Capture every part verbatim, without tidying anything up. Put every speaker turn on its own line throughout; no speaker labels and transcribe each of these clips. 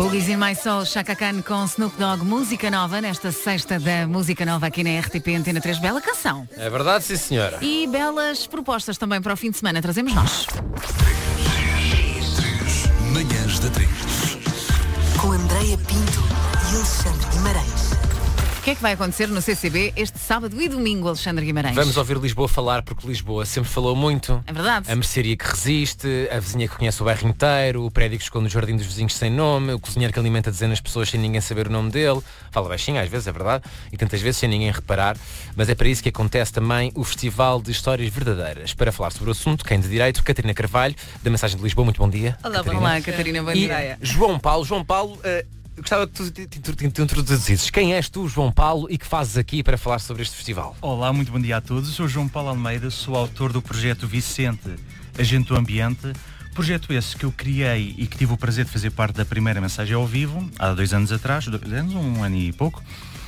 Boogies in My Soul, Chaka Khan com Snoop Dogg, música nova, nesta sexta da música nova aqui na R T P Antena três. Bela canção.
É verdade, sim senhora.
E belas propostas também para o fim de semana, trazemos nós.
Manhãs da três.
Com Andreia Pinto e Alexandre Guimarães.
O que é que vai acontecer no C C B este sábado e domingo, Alexandre Guimarães?
Vamos ouvir Lisboa falar, porque Lisboa sempre falou muito.
É verdade.
A mercearia que resiste, a vizinha que conhece o bairro inteiro, o prédio que esconde o jardim dos vizinhos sem nome, o cozinheiro que alimenta dezenas de pessoas sem ninguém saber o nome dele. Fala baixinho às vezes, é verdade, e tantas vezes sem ninguém reparar. Mas é para isso que acontece também o Festival de Histórias Verdadeiras. Para falar sobre o assunto, quem de direito, Catarina Carvalho, da Mensagem de Lisboa. Muito bom dia.
Olá,
Catarina.
Olá, Catarina, bom
E
dia.
João Paulo, João Paulo... Uh, Gostava que tu te, te, te, te introduzisses. Quem és tu, João Paulo, e que fazes aqui para falar sobre este festival?
Olá, muito bom dia a todos. Sou João Paulo Almeida, sou autor do projeto Vicente, Agente do Ambiente. Projeto esse que eu criei e que tive o prazer de fazer parte da primeira mensagem ao vivo, há dois anos atrás, dois anos, um ano e pouco,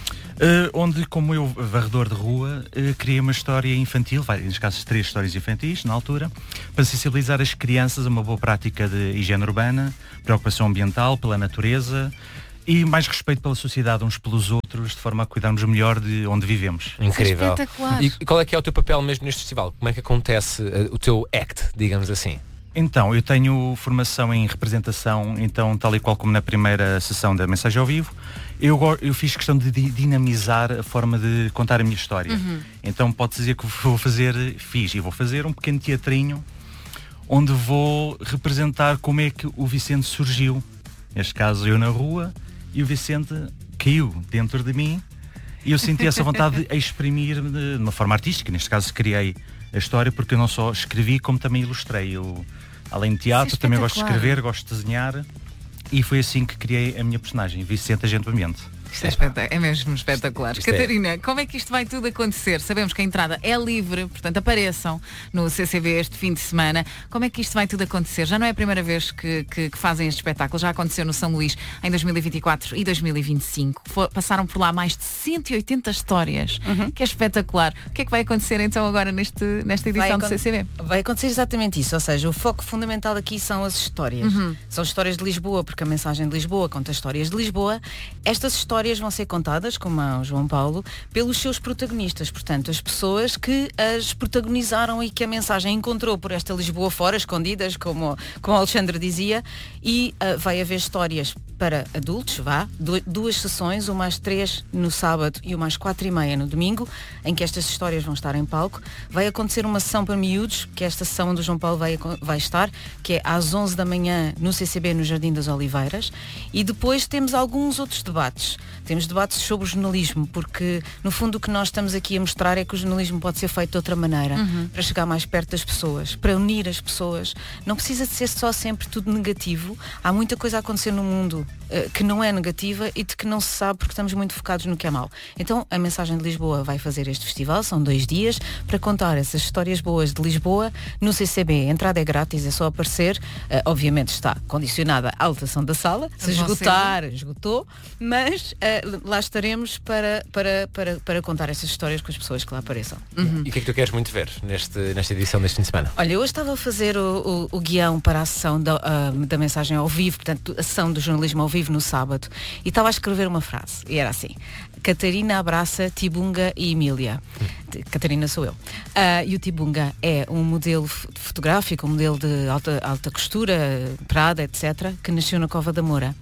uh, onde, como eu, varredor de rua, uh, criei uma história infantil, vai, neste caso três histórias infantis, na altura, para sensibilizar as crianças a uma boa prática de higiene urbana, preocupação ambiental, pela natureza, e mais respeito pela sociedade uns pelos outros, de forma a cuidarmos melhor de onde vivemos.
Incrível.
Espetacular.
E qual é que é o teu papel mesmo neste festival? Como é que acontece uh, o teu act, digamos assim?
Então, eu tenho formação em representação, então, tal e qual como na primeira sessão da Mensagem ao Vivo, eu, eu fiz questão de dinamizar a forma de contar a minha história. Uhum. Então, pode dizer que vou fazer, fiz e vou fazer um pequeno teatrinho, onde vou representar como é que o Vicente surgiu. Neste caso, eu na rua, e o Vicente caiu dentro de mim e eu senti essa vontade de exprimir de uma forma artística. Neste caso criei a história porque eu não só escrevi como também ilustrei. Eu, além de teatro, também gosto de escrever, gosto de desenhar, e foi assim que criei a minha personagem, Vicente Agente do Ambiente.
Isto é, espetacular, é mesmo espetacular.
Isto
Catarina,
é...
como é que isto vai tudo acontecer? Sabemos que a entrada é livre, portanto apareçam no C C B este fim de semana. Como é que isto vai tudo acontecer? Já não é a primeira vez que, que, que fazem este espetáculo, já aconteceu no São Luís em dois mil e vinte e quatro e dois mil e vinte e cinco. For, passaram por lá mais de cento e oitenta histórias, uhum. que é espetacular. O que é que vai acontecer então agora neste, nesta edição do C C B?
Vai acontecer exatamente isso, ou seja, o foco fundamental aqui são as histórias. Uhum. São histórias de Lisboa, porque a Mensagem de Lisboa conta histórias de Lisboa. Estas histórias vão ser contadas, como a João Paulo, pelos seus protagonistas, portanto, as pessoas que as protagonizaram e que a mensagem encontrou por esta Lisboa fora, escondidas, como, como o Alexandre dizia, e uh, vai haver histórias para adultos, vá, duas sessões, uma às três no sábado e uma às quatro e meia no domingo, em que estas histórias vão estar em palco. Vai acontecer uma sessão para miúdos, que é esta sessão onde o João Paulo vai, vai estar, que é às onze da manhã no C C B, no Jardim das Oliveiras, e depois temos alguns outros debates. Temos debates sobre o jornalismo, porque no fundo o que nós estamos aqui a mostrar é que o jornalismo pode ser feito de outra maneira, uhum. para chegar mais perto das pessoas, para unir as pessoas. Não precisa de ser só sempre tudo negativo. Há muita coisa a acontecer no mundo uh, que não é negativa e de que não se sabe porque estamos muito focados no que é mau. Então a Mensagem de Lisboa vai fazer este festival, são dois dias, para contar essas histórias boas de Lisboa no C C B. A entrada é grátis, é só aparecer. Uh, obviamente está condicionada à lotação da sala. Se esgotar, esgotou, mas uh, lá estaremos para, para, para, para contar essas histórias com as pessoas que lá apareçam.
Uhum. E o que é que tu queres muito ver neste, nesta edição deste fim de semana?
Olha, eu estava a fazer o, o, o guião para a sessão da, uh, da Mensagem ao Vivo, portanto, a sessão do jornalismo ao vivo no sábado, e estava a escrever uma frase, e era assim: Catarina abraça Tibunga e Emília. Hum. Catarina sou eu. Uh, e o Tibunga é um modelo fotográfico, um modelo de alta, alta costura, Prada, etcétera, que nasceu na Cova da Moura.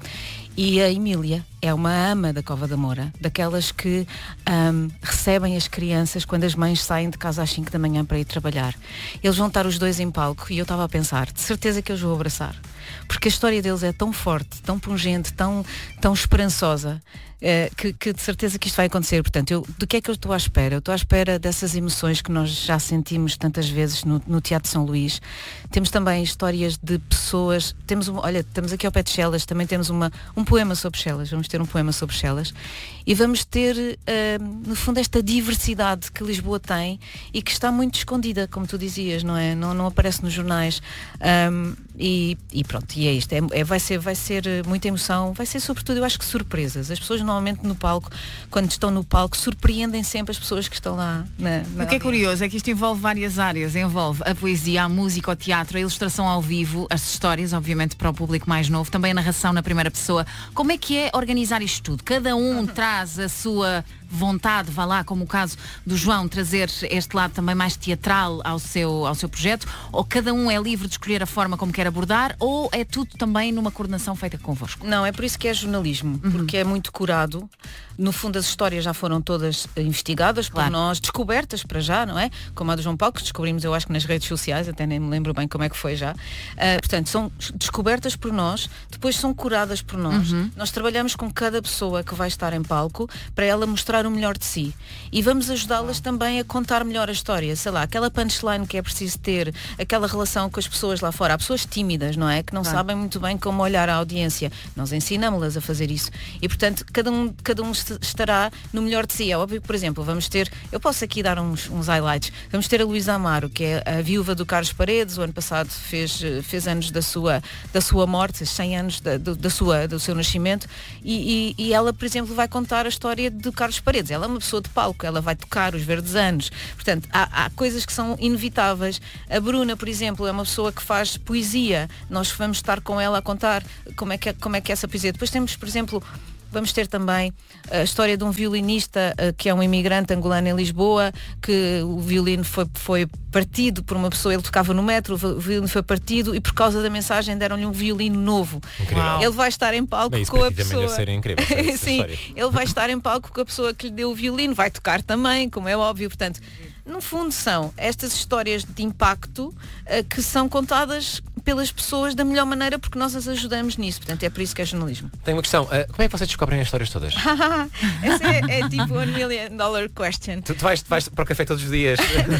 E a Emília é uma ama da Cova da Moura, daquelas que um, recebem as crianças quando as mães saem de casa às cinco da manhã para ir trabalhar. Eles vão estar os dois em palco e eu estava a pensar, de certeza que eu os vou abraçar. Porque a história deles é tão forte, tão pungente, tão, tão esperançosa, Uh, que, que de certeza que isto vai acontecer. Portanto, eu, do que é que eu estou à espera? Eu estou à espera dessas emoções que nós já sentimos tantas vezes no, no Teatro São Luís. Temos também histórias de pessoas. Temos uma, olha, estamos aqui ao pé de Chelas, também temos uma, um poema sobre Chelas. Vamos ter um poema sobre Chelas e vamos ter, uh, no fundo, esta diversidade que Lisboa tem e que está muito escondida, como tu dizias, não é? Não, não aparece nos jornais. Um, e, e pronto, e é isto. É, é, vai, ser, vai ser muita emoção, vai ser sobretudo, eu acho que surpresas. As pessoas normalmente no palco, quando estão no palco, surpreendem sempre as pessoas que estão lá na, na
O que é curioso é que isto envolve várias áreas. Envolve a poesia, a música, o teatro, a ilustração ao vivo, as histórias, obviamente, para o público mais novo, também a narração na primeira pessoa. Como é que é organizar isto tudo? Cada um traz a sua vontade, vá lá, como o caso do João, trazer este lado também mais teatral ao seu, ao seu projeto, ou cada um é livre de escolher a forma como quer abordar, ou é tudo também numa coordenação feita convosco?
Não, é por isso que é jornalismo, uhum. porque é muito curado. No fundo, as histórias já foram todas investigadas por claro. nós, descobertas para já, não é? Como a do João Paulo, que descobrimos, eu acho que nas redes sociais, até nem me lembro bem como é que foi já. Uh, portanto, são descobertas por nós, depois são curadas por nós. Uhum. Nós trabalhamos com cada pessoa que vai estar em palco para ela mostrar o melhor de si. E vamos ajudá-las ah. também a contar melhor a história. Sei lá, aquela punchline que é preciso ter, aquela relação com as pessoas lá fora. Há pessoas tímidas, não é? Que não ah. sabem muito bem como olhar à audiência. Nós ensinamos-las a fazer isso. E, portanto, cada um, cada um estará no melhor de si. É óbvio que, por exemplo, vamos ter, eu posso aqui dar uns, uns highlights, vamos ter a Luísa Amaro, que é a viúva do Carlos Paredes, o ano passado fez, fez anos da sua, da sua morte, cem anos da, do, da sua, do seu nascimento, e, e, e ela, por exemplo, vai contar a história do Carlos Paredes. Ela é uma pessoa de palco, ela vai tocar os verdes anos, portanto, há, há coisas que são inevitáveis. A Bruna, por exemplo, é uma pessoa que faz poesia, nós vamos estar com ela a contar como é que, como é, que é essa poesia. Depois temos, por exemplo, vamos ter também a história de um violinista uh, que é um imigrante angolano em Lisboa, que o violino foi, foi partido por uma pessoa, ele tocava no metro, o violino foi partido e por causa da mensagem deram-lhe um violino novo. Incrível. Ele vai estar em palco Bem, com a pessoa. Ser incrível, Sim, ele vai estar em palco com a pessoa que lhe deu o violino, vai tocar também, como é óbvio, portanto, no fundo são estas histórias de impacto uh, que são contadas pelas pessoas da melhor maneira porque nós as ajudamos nisso, portanto é por isso que é jornalismo.
Tenho uma questão, uh, como é que vocês descobrem as histórias todas?
Essa é, é tipo one million dollar question.
Tu, tu, vais, tu vais para o café todos os dias?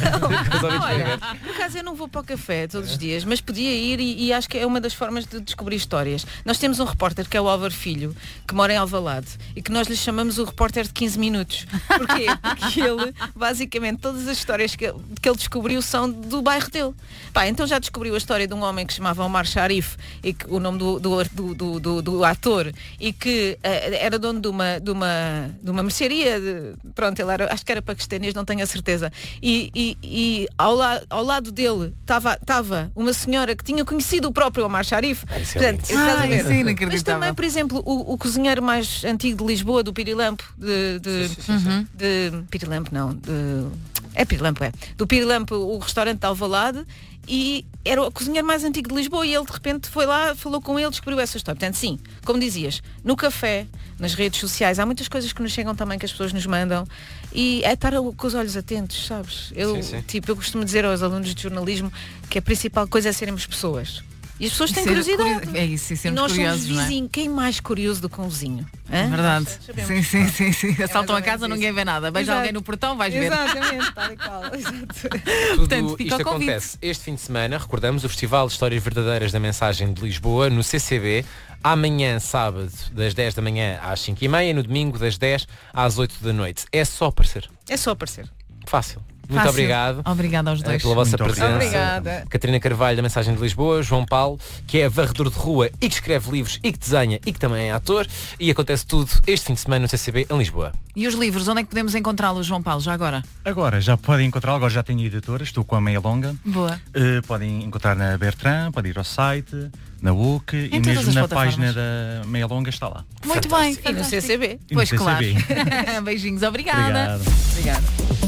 Não, olha, por acaso eu não vou para o café todos os dias, mas podia ir e, e acho que é uma das formas de descobrir histórias. Nós temos um repórter que é o Álvaro Filho, que mora em Alvalade e que nós lhe chamamos o repórter de quinze minutos. Porquê? Porque ele, basicamente, todas as histórias que, que ele descobriu são do bairro dele. Pá, então já descobriu a história de um homem que se chamava Omar Sharif, e que, o nome do, do, do, do, do ator, e que uh, era dono de uma, de uma, de uma mercearia, de, pronto, ele era, acho que era paquistanês, não tenho a certeza. E, e, e ao, la, ao lado dele estava uma senhora que tinha conhecido o próprio Omar Sharif. Portanto,
ah,
mas também, por exemplo, o, o cozinheiro mais antigo de Lisboa, do Pirilampo, de, de, sim, sim, sim, uhum. de Pirilampo, não, de, é Pirilampo, é. Do Pirilampo, o restaurante de Alvalade, e era o cozinheiro mais antigo de Lisboa e ele de repente foi lá, falou com ele, descobriu essa história. Portanto, sim, como dizias, no café, nas redes sociais, há muitas coisas que nos chegam também, que as pessoas nos mandam, e é estar com os olhos atentos, sabes? Eu, sim, sim. Tipo, eu costumo dizer aos alunos de jornalismo que a principal coisa é sermos pessoas. E as pessoas têm curiosidade.
Curi... É isso, e sermos
nós
curiosos,
somos vizinho.
Não é?
Quem mais curioso do que um vizinho?
É verdade. Sim, sim, sim, sim. Assaltam a casa, ninguém vê nada. Veja alguém no portão, vais ver.
Exatamente, tal e qual.
Tudo Portanto, isto acontece este fim de semana. Recordamos o Festival de Histórias Verdadeiras da Mensagem de Lisboa, no C C B. Amanhã, sábado, das dez da manhã às cinco e meia, e no domingo, das dez às oito da noite. É só aparecer.
É só aparecer.
Fácil. Muito
Fácil.
Obrigado.
Obrigada aos dois.
Pela vossa
Muito
presença.
Obrigada.
Catarina Carvalho, da Mensagem de Lisboa, João Paulo, que é varredor de rua e que escreve livros e que desenha e que também é ator. E acontece tudo este fim de semana no C C B em Lisboa.
E os livros, onde é que podemos encontrá-los, João Paulo, já agora?
Agora, já podem encontrar, agora já tenho editora, estou com a Meia Longa.
Boa.
Uh, podem encontrar na Bertrand, podem ir ao site, na U C,
em
e mesmo na página da Meia Longa está lá.
Muito
Fantástico.
bem.
E no C C B.
E
Pois
no
claro.
C C B.
Beijinhos, obrigada.
Obrigado.
Obrigada.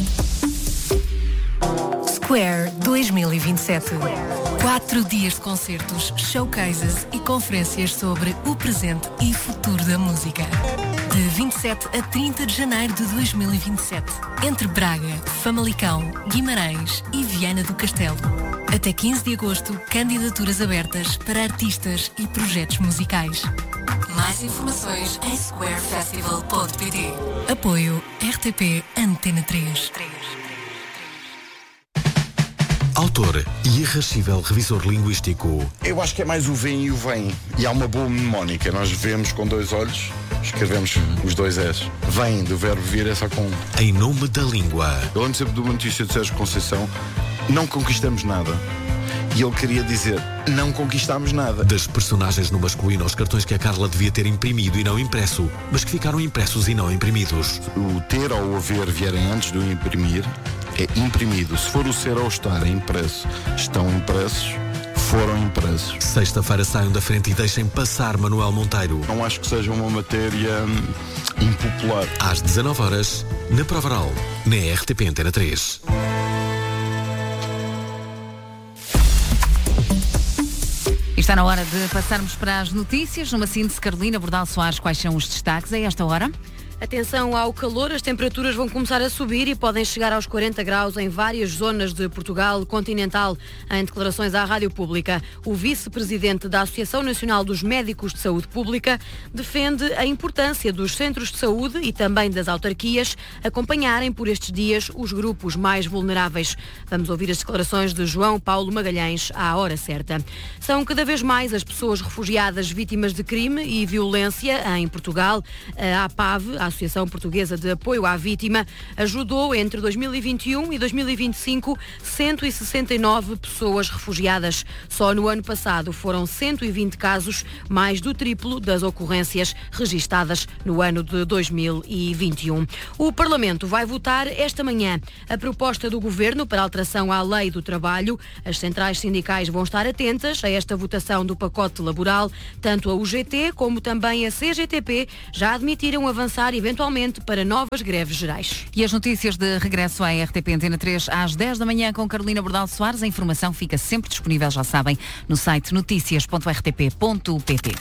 Square dois mil e vinte e sete. Quatro dias de concertos, showcases e conferências sobre o presente e futuro da música. De vinte e sete a trinta de janeiro de dois mil e vinte e sete. Entre Braga, Famalicão, Guimarães e Viana do Castelo. Até quinze de agosto, candidaturas abertas para artistas e projetos musicais. Mais informações em square festival ponto pt. Apoio R T P Antena três.
Autor e irrascível revisor linguístico.
Eu acho que é mais o vem e o vem. E há uma boa mnemónica. Nós vemos com dois olhos escrevemos os dois S. Vem do verbo vir, é só com um.
Em nome da língua.
Eu lembro sempre de uma notícia de Sérgio Conceição: não conquistamos nada. E ele queria dizer, não conquistámos nada.
Das personagens no masculino aos cartões que a Carla devia ter imprimido e não impresso, mas que ficaram impressos e não imprimidos.
O ter ou o haver vierem antes do imprimir é imprimido. Se for o ser ou o estar é impresso. Estão impressos, foram impressos.
Sexta-feira saiam da frente e deixem passar Manuel Monteiro.
Não acho que seja uma matéria hum, impopular.
Às dezanove horas, na Provaral, na R T P Antena três.
Está na hora de passarmos para as notícias. Numa síntese, Carolina Bordal Soares, quais são os destaques a esta hora?
Atenção ao calor, as temperaturas vão começar a subir e podem chegar aos quarenta graus em várias zonas de Portugal continental. Em declarações à Rádio Pública, o vice-presidente da Associação Nacional dos Médicos de Saúde Pública defende a importância dos centros de saúde e também das autarquias acompanharem por estes dias os grupos mais vulneráveis. Vamos ouvir as declarações de João Paulo Magalhães à hora certa. São cada vez mais as pessoas refugiadas vítimas de crime e violência em Portugal. A APAV, a Associação Portuguesa de Apoio à Vítima, ajudou entre dois mil e vinte e um e dois mil e vinte e cinco cento e sessenta e nove pessoas refugiadas. Só no ano passado foram cento e vinte casos, mais do triplo das ocorrências registadas no ano de dois mil e vinte e um. O Parlamento vai votar esta manhã a proposta do Governo para alteração à Lei do Trabalho. As centrais sindicais vão estar atentas a esta votação do pacote laboral. Tanto a U G T como também a C G T P já admitiram avançar eventualmente para novas greves gerais.
E as notícias de regresso à R T P Antena três às dez da manhã com Carolina Bordal Soares. A informação fica sempre disponível, já sabem, no site noticias ponto r t p ponto p t.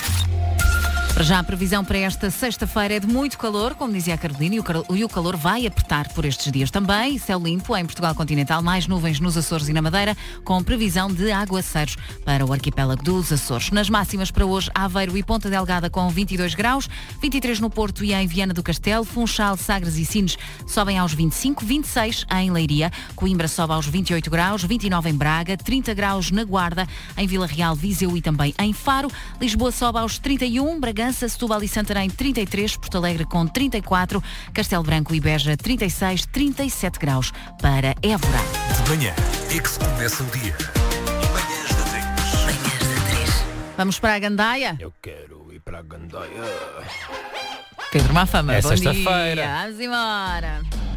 Para já a previsão para esta sexta-feira é de muito calor, como dizia a Carolina, e o, cal- e o calor vai apertar por estes dias também. Céu limpo em Portugal continental, mais nuvens nos Açores e na Madeira, com previsão de aguaceiros para o arquipélago dos Açores. Nas máximas para hoje, Aveiro e Ponta Delgada com vinte e dois graus, vinte e três no Porto e em Viana do Castelo, Funchal, Sagres e Sines sobem aos vinte e cinco, vinte e seis em Leiria, Coimbra sobe aos vinte e oito graus, vinte e nove em Braga, trinta graus na Guarda, em Vila Real, Viseu e também em Faro, Lisboa sobe aos trinta e um, Bragança, Setúbal e Santarém trinta e três, Porto Alegre com trinta e quatro, Castelo Branco e Beja trinta e seis, trinta e sete graus para Évora.
De manhã é que se começa o dia. Manhãs da três. Manhãs da três.
Vamos para a Gandaia?
Eu quero ir para a Gandaia.
Pedro Mafama,
É
bom
sexta-feira.
dia. Vamos embora.